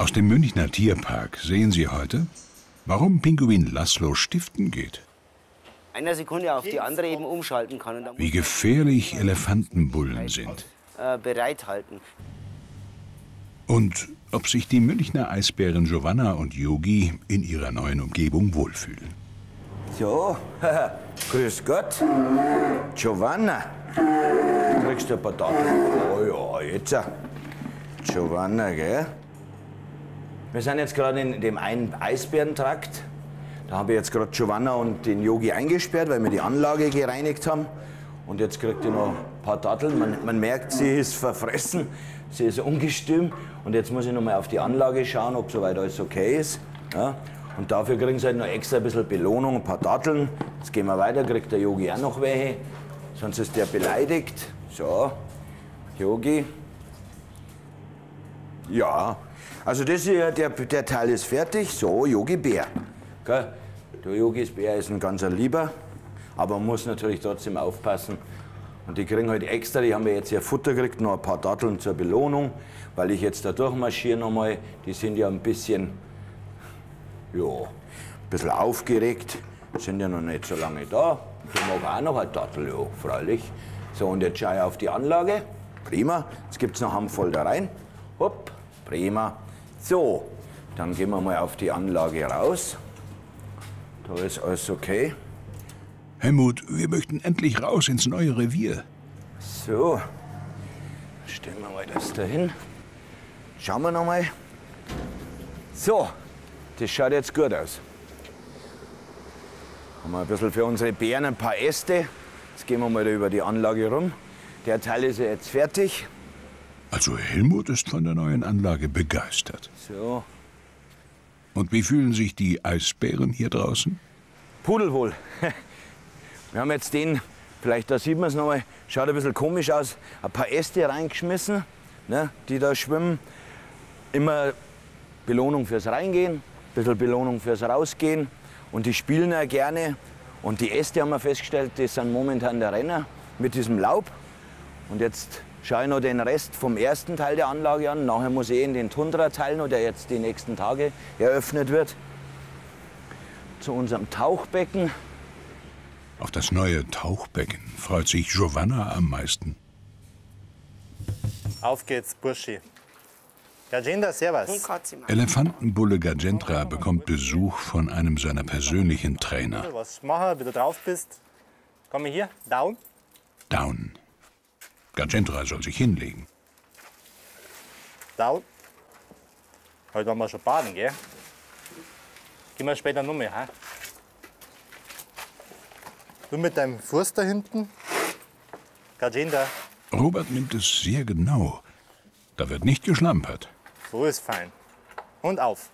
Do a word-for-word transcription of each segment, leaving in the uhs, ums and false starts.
Aus dem Münchner Tierpark sehen Sie heute, warum Pinguin Laszlo stiften geht. Einer Sekunde auf die andere eben umschalten kann. Und dann Wie gefährlich Elefantenbullen sind. Äh, bereithalten. Und ob sich die Münchner Eisbären Giovanna und Yogi in ihrer neuen Umgebung wohlfühlen. So, grüß Gott. Giovanna, du kriegst ein paar Datteln. Oh ja, jetzt. Giovanna, gell? Wir sind jetzt gerade in dem einen Eisbärentrakt. Da habe ich jetzt gerade Giovanna und den Yogi eingesperrt, weil wir die Anlage gereinigt haben. Und jetzt kriegt ihr noch ein paar Datteln. Man, man merkt, sie ist verfressen, sie ist ungestüm. Und jetzt muss ich noch mal auf die Anlage schauen, ob soweit alles okay ist. Ja? Und dafür kriegen sie halt noch extra ein bisschen Belohnung, ein paar Datteln. Jetzt gehen wir weiter, kriegt der Yogi auch noch welche. Sonst ist der beleidigt. So, Yogi. Ja, also das hier, der, der Teil ist fertig. So, Yogi Bär. Gell? Der Yogis Bär ist ein ganzer Lieber, aber man muss natürlich trotzdem aufpassen. Und die kriegen halt extra, die haben ja jetzt hier Futter gekriegt, noch ein paar Datteln zur Belohnung, weil ich jetzt da durchmarschiere nochmal. Die sind ja ein bisschen, ja, ein bisschen aufgeregt, sind ja noch nicht so lange da. Die mag auch noch ein Dattel, ja, freilich. So, und jetzt schaue ich auf die Anlage. Prima, jetzt gibt es noch einen voll da rein. Hopp, prima. So, dann gehen wir mal auf die Anlage raus. Da ist alles okay. Helmut, wir möchten endlich raus ins neue Revier. So, stellen wir mal das da hin. Schauen wir noch mal. So, das schaut jetzt gut aus. Haben wir ein bisschen für unsere Bären ein paar Äste. Jetzt gehen wir mal da über die Anlage rum. Der Teil ist ja jetzt fertig. Also Helmut ist von der neuen Anlage begeistert. So. Und wie fühlen sich die Eisbären hier draußen? Pudelwohl. Wir haben jetzt den, vielleicht da sieht man es noch mal, schaut ein bisschen komisch aus, ein paar Äste reingeschmissen, ne, die da schwimmen. Immer Belohnung fürs Reingehen, ein bisschen Belohnung fürs Rausgehen. Und die spielen ja gerne. Und die Äste haben wir festgestellt, das sind momentan der Renner mit diesem Laub. Und jetzt schaue ich noch den Rest vom ersten Teil der Anlage an. Nachher muss ich in den Tundra-Teil noch, der jetzt die nächsten Tage eröffnet wird. Zu unserem Tauchbecken. Auf das neue Tauchbecken freut sich Giovanna am meisten. Auf geht's, Burschi. Gajendra, servus. Elefantenbulle Gajendra bekommt Besuch von einem seiner persönlichen Trainer. Was machen, wenn du drauf bist? Komm hier, down. Down. Gajendra soll sich hinlegen. Down. Heute waren wir schon baden, gell? Gehen wir später noch mehr, ha? Du mit deinem Fuß da hinten. Gajendra. Robert nimmt es sehr genau. Da wird nicht geschlampert. So ist fein. Und auf.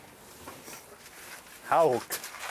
Hau ruck.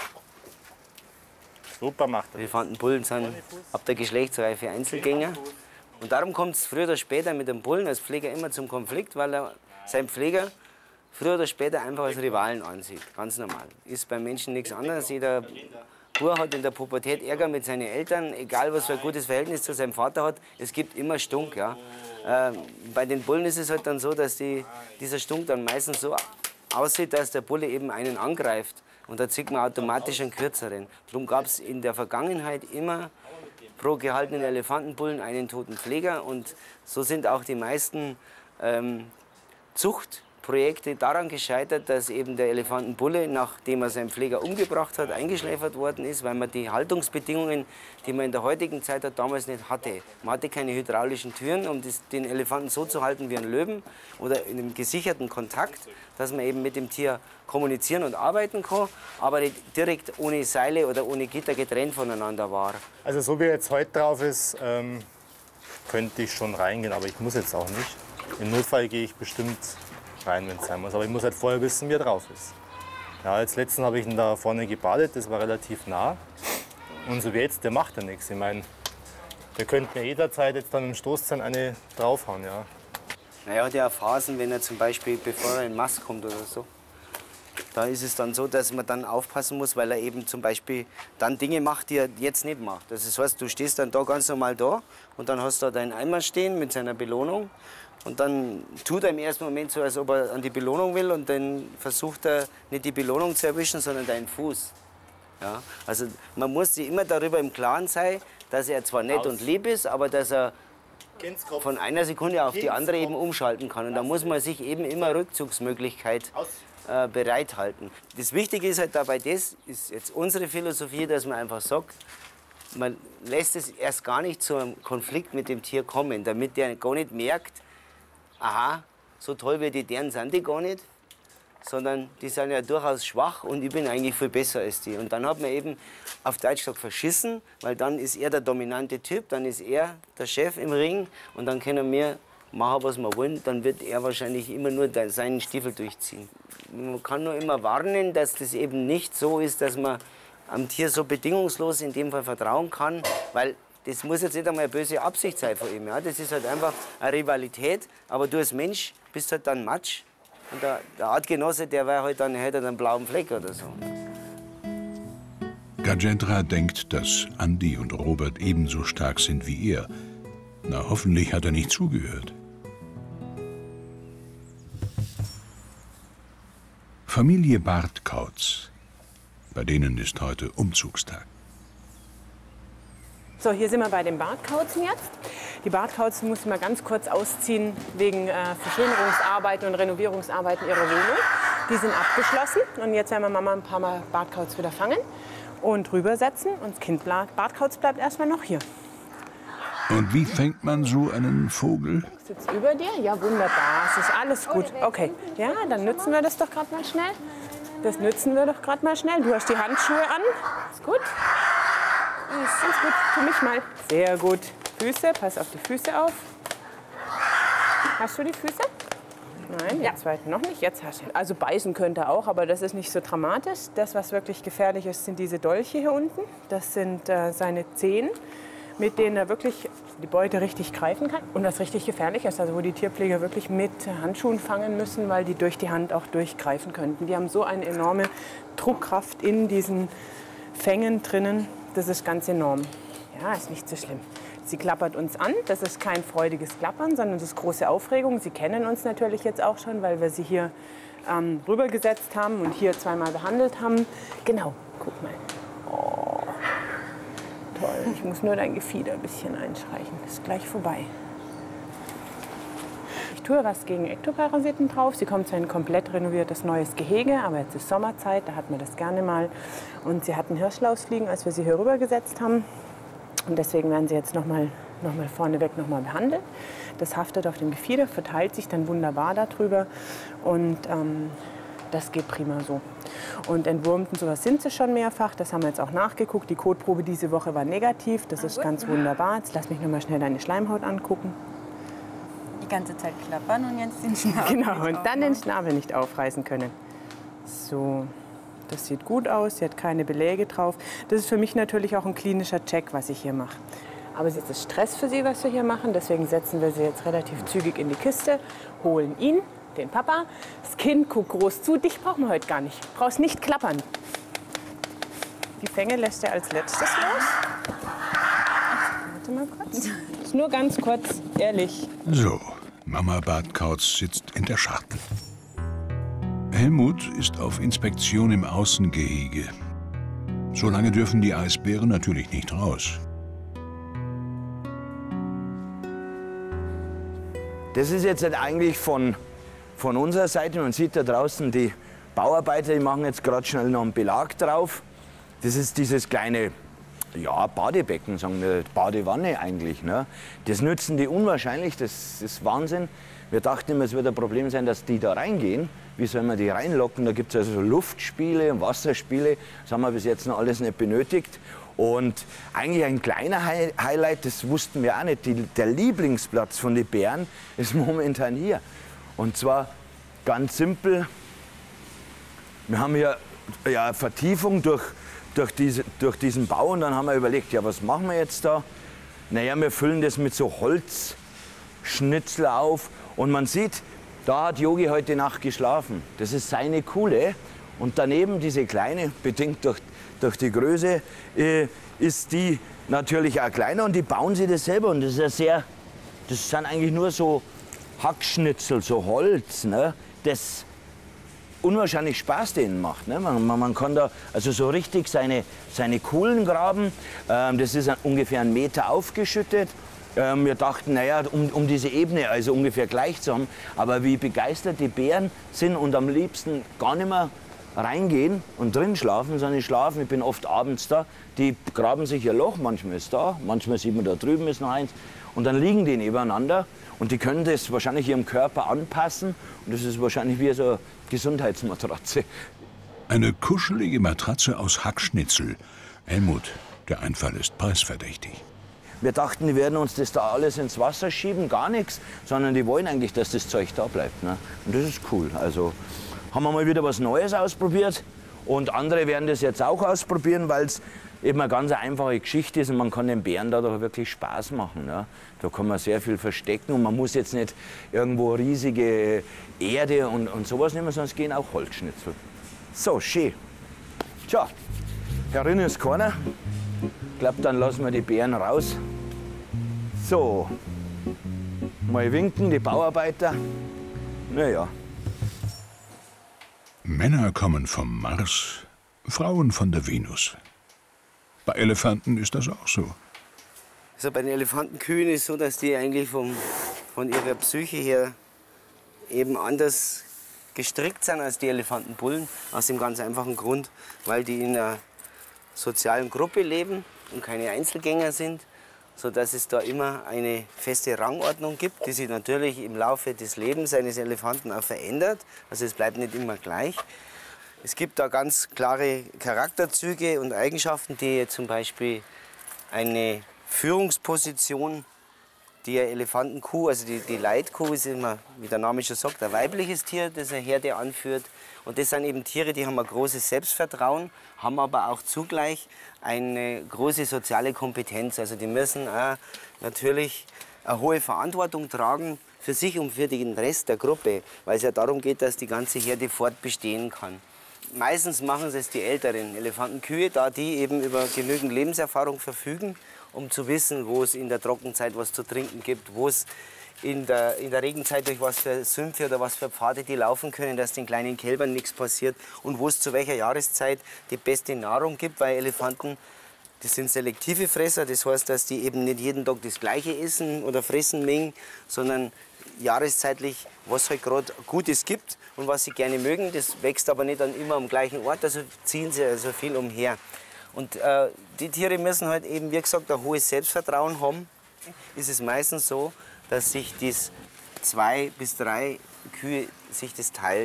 Super macht er. Elefantenbullen sind ab der Geschlechtsreife Einzelgänger. Und darum kommt es früher oder später mit dem Bullen als Pfleger immer zum Konflikt, weil er seinen Pfleger früher oder später einfach als Rivalen ansieht. Ganz normal. Ist beim Menschen nichts anderes. Jeder Bub hat in der Pubertät Ärger mit seinen Eltern, egal was für ein gutes Verhältnis zu seinem Vater hat. Es gibt immer Stunk. Ja. Äh, bei den Bullen ist es halt dann so, dass die, dieser Stunk dann meistens so aussieht, dass der Bulle eben einen angreift. Und da zieht man automatisch einen kürzeren. Darum gab es in der Vergangenheit immer pro gehaltenen Elefantenbullen einen toten Pfleger. Und so sind auch die meisten ähm, Zuchtprojekte daran gescheitert, dass eben der Elefantenbulle, nachdem er seinen Pfleger umgebracht hat, eingeschläfert worden ist, weil man die Haltungsbedingungen, die man in der heutigen Zeit hat, damals nicht hatte. Man hatte keine hydraulischen Türen, um das, den Elefanten so zu halten wie einen Löwen oder in einem gesicherten Kontakt, dass man eben mit dem Tier kommunizieren und arbeiten kann, aber nicht direkt ohne Seile oder ohne Gitter getrennt voneinander war. Also so wie er jetzt heute drauf ist, ähm, könnte ich schon reingehen, aber ich muss jetzt auch nicht. Im Notfall gehe ich bestimmt rein, wenn es sein muss. Aber ich muss halt vorher wissen, wie er drauf ist. Ja, als letzten habe ich ihn da vorne gebadet, das war relativ nah. Und so wie jetzt, der macht ja nichts. Ich meine, der könnte mir jederzeit jetzt dann im Stoßzahn eine draufhauen, ja. Na, er hat ja Phasen, wenn er zum Beispiel, bevor er in Mast kommt oder so, Da ist es dann so, dass man dann aufpassen muss, weil er eben zum Beispiel dann Dinge macht, die er jetzt nicht macht. Das heißt, du stehst dann da ganz normal da und dann hast du da deinen Eimer stehen mit seiner Belohnung. Und dann tut er im ersten Moment so, als ob er an die Belohnung will und dann versucht er nicht die Belohnung zu erwischen, sondern deinen Fuß. Ja? Also man muss sich immer darüber im Klaren sein, dass er zwar nett und lieb ist, aber dass er von einer Sekunde auf die andere eben umschalten kann. Und da muss man sich eben immer Rückzugsmöglichkeit äh, bereithalten. Das Wichtige ist halt dabei, das ist jetzt unsere Philosophie, dass man einfach sagt, man lässt es erst gar nicht zu einem Konflikt mit dem Tier kommen, damit der gar nicht merkt, aha, so toll wie die deren sind die gar nicht, sondern die sind ja durchaus schwach und ich bin eigentlich viel besser als die. Und dann hat man eben auf Deutsch gesagt verschissen, weil dann ist er der dominante Typ, dann ist er der Chef im Ring und dann können wir machen, was wir wollen, dann wird er wahrscheinlich immer nur seinen Stiefel durchziehen. Man kann nur immer warnen, dass das eben nicht so ist, dass man am Tier so bedingungslos in dem Fall vertrauen kann, weil das muss jetzt nicht einmal eine böse Absicht sein von ihm. Ja? Das ist halt einfach eine Rivalität, aber du als Mensch bist halt dann Matsch. Und der, der Artgenosse, der war halt dann, hätte einen blauen Fleck oder so. Gajendra denkt, dass Andi und Robert ebenso stark sind wie er. Na, hoffentlich hat er nicht zugehört. Familie Bartkauz. Bei denen ist heute Umzugstag. So, hier sind wir bei den Bartkauzen jetzt. Die Bartkauzen mussten wir ganz kurz ausziehen wegen äh, Verschönerungsarbeiten und Renovierungsarbeiten ihrer Wohnung. Die sind abgeschlossen und jetzt werden wir Mama ein paar Mal Bartkauz wieder fangen und rübersetzen. Und das Kind Bartkauz bleibt erstmal noch hier. Und wie fängt man so einen Vogel? Sitzt über dir? Ja, wunderbar. Es ist alles gut. Okay, ja, dann nützen wir das doch gerade mal schnell. Das nützen wir doch gerade mal schnell. Du hast die Handschuhe an. Ist gut. Ist ganz gut. Tu mich mal. Sehr gut. Füße, pass auf die Füße auf. Hast du die Füße? Nein, den zweiten noch nicht. Jetzt hast du. Also beißen könnte er auch, aber das ist nicht so dramatisch. Das, was wirklich gefährlich ist, sind diese Dolche hier unten. Das sind äh, seine Zehen, mit denen er wirklich die Beute richtig greifen kann. Und was richtig gefährlich ist, also wo die Tierpfleger wirklich mit Handschuhen fangen müssen, weil die durch die Hand auch durchgreifen könnten. Die haben so eine enorme Druckkraft in diesen Fängen drinnen. Das ist ganz enorm. Ja, ist nicht so schlimm. Sie klappert uns an. Das ist kein freudiges Klappern, sondern das ist große Aufregung. Sie kennen uns natürlich jetzt auch schon, weil wir sie hier ähm, rübergesetzt haben und hier zweimal behandelt haben. Genau, guck mal. Oh, toll. Ich muss nur dein Gefieder ein bisschen einstreichen. Ist gleich vorbei. Ich tue was gegen Ektoparasiten drauf. Sie kommt zu ein komplett renoviertes neues Gehege, aber jetzt ist Sommerzeit, da hat man das gerne mal. Und sie hatten Hirschlausfliegen, als wir sie hier rübergesetzt haben. Und deswegen werden sie jetzt noch mal, noch mal vorneweg noch mal behandelt. Das haftet auf dem Gefieder, verteilt sich dann wunderbar darüber. Und ähm, das geht prima so. Und entwurmt und sowas sind sie schon mehrfach. Das haben wir jetzt auch nachgeguckt. Die Kotprobe diese Woche war negativ. Das ist ganz wunderbar. Jetzt lass mich noch mal schnell deine Schleimhaut angucken. Die ganze Zeit klappern und jetzt den Schnabel. Genau, und dann den Schnabel nicht aufreißen können. So, das sieht gut aus. Sie hat keine Beläge drauf. Das ist für mich natürlich auch ein klinischer Check, was ich hier mache. Aber es ist Stress für sie, was wir hier machen. Deswegen setzen wir sie jetzt relativ zügig in die Kiste, holen ihn, den Papa. Das Kind guckt groß zu. Dich brauchen wir heute gar nicht. Du brauchst nicht klappern. Die Fänge lässt er als letztes los. Warte mal kurz. Ist nur ganz kurz, ehrlich. So, Mama Bartkauz sitzt in der Schachtel. Helmut ist auf Inspektion im Außengehege. Solange dürfen die Eisbären natürlich nicht raus. Das ist jetzt halt eigentlich von, von unserer Seite. Man sieht da draußen die Bauarbeiter, die machen jetzt gerade schnell noch einen Belag drauf. Das ist dieses kleine, ja, Badebecken, sagen wir, Badewanne eigentlich. Ne? Das nützen die unwahrscheinlich, das ist Wahnsinn. Wir dachten immer, es wird ein Problem sein, dass die da reingehen. Wie soll man die reinlocken? Da gibt es also Luftspiele und Wasserspiele. Das haben wir bis jetzt noch alles nicht benötigt. Und eigentlich ein kleiner Hi Highlight, das wussten wir auch nicht. Die, der Lieblingsplatz von den Bären ist momentan hier. Und zwar ganz simpel. Wir haben hier ja, Vertiefung durch, durch, diese, durch diesen Bau. Und dann haben wir überlegt, ja, was machen wir jetzt da? Naja, wir füllen das mit so Holzschnitzel auf. Und man sieht, da hat Yogi heute Nacht geschlafen. Das ist seine Kuhle. Und daneben diese kleine, bedingt durch, durch die Größe, äh, ist die natürlich auch kleiner und die bauen sie das selber. Und das ist ja sehr, das sind eigentlich nur so Hackschnitzel, so Holz, ne, das unwahrscheinlich Spaß denen macht. Ne? Man, man, man kann da also so richtig seine, seine Kuhlen graben. Ähm, das ist ein, ungefähr einen Meter aufgeschüttet. Ähm, wir dachten, naja, um, um diese Ebene also ungefähr gleich zu haben. Aber wie begeistert die Bären sind und am liebsten gar nicht mehr reingehen und drin schlafen, sondern schlafen. Ich bin oft abends da. Die graben sich ihr Loch, manchmal ist da, manchmal sieht man da drüben ist noch eins. Und dann liegen die nebeneinander. Und die können das wahrscheinlich ihrem Körper anpassen. Und das ist wahrscheinlich wie so eine Gesundheitsmatratze. Eine kuschelige Matratze aus Hackschnitzel. Helmut, der Einfall ist preisverdächtig. Wir dachten, die werden uns das da alles ins Wasser schieben, gar nichts. Sondern die wollen eigentlich, dass das Zeug da bleibt. Ne? Und das ist cool. Also haben wir mal wieder was Neues ausprobiert. Und andere werden das jetzt auch ausprobieren, weil es eben eine ganz einfache Geschichte ist und man kann den Bären da doch wirklich Spaß machen. Ne? Da kann man sehr viel verstecken und man muss jetzt nicht irgendwo riesige Erde und, und sowas nehmen, sondern es gehen auch Holzschnitzel. So, schön. Tja, herinnen ist keiner. Ich glaube, dann lassen wir die Bären raus. So, mal winken, die Bauarbeiter. Naja. Männer kommen vom Mars, Frauen von der Venus. Bei Elefanten ist das auch so. Also bei den Elefantenkühen ist es so, dass die eigentlich vom, von ihrer Psyche her eben anders gestrickt sind als die Elefantenbullen. Aus dem ganz einfachen Grund, weil die in einer sozialen Gruppe leben und keine Einzelgänger sind, sodass es da immer eine feste Rangordnung gibt, die sich natürlich im Laufe des Lebens eines Elefanten auch verändert. Also es bleibt nicht immer gleich. Es gibt da ganz klare Charakterzüge und Eigenschaften, die zum Beispiel eine Führungsposition, die eine Elefantenkuh, also die, die Leitkuh ist immer, wie der Name schon sagt, ein weibliches Tier, das eine Herde anführt. Und das sind eben Tiere, die haben ein großes Selbstvertrauen, haben aber auch zugleich eine große soziale Kompetenz. Also die müssen auch natürlich eine hohe Verantwortung tragen für sich und für den Rest der Gruppe, weil es ja darum geht, dass die ganze Herde fortbestehen kann. Meistens machen es die älteren Elefantenkühe, da die eben über genügend Lebenserfahrung verfügen, um zu wissen, wo es in der Trockenzeit was zu trinken gibt, wo es in der, in der Regenzeit durch was für Sümpfe oder was für Pfade die laufen können, dass den kleinen Kälbern nichts passiert und wo es zu welcher Jahreszeit die beste Nahrung gibt, weil Elefanten, das sind selektive Fresser, das heißt, dass die eben nicht jeden Tag das Gleiche essen oder fressen mengen, sondern jahreszeitlich, was halt gerade Gutes gibt und was sie gerne mögen. Das wächst aber nicht dann immer am gleichen Ort, also ziehen sie also viel umher. Und äh, die Tiere müssen halt eben, wie gesagt, ein hohes Selbstvertrauen haben. Ist es meistens so, dass sich das zwei bis drei Kühe sich das teilen.